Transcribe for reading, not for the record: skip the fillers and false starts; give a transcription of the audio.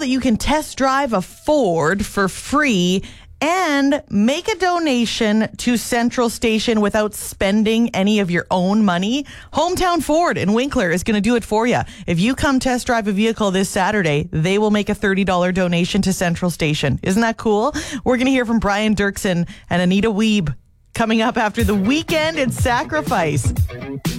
that you can test drive a Ford for free and make a donation to Central Station without spending any of your own money? Hometown Ford in Winkler is going to do it for you. If you come test drive a vehicle this Saturday, they will make a $30 donation to Central Station. Isn't that cool? We're going to hear from Brian Dirksen and Anita Wiebe coming up after The Weekend and Sacrifice.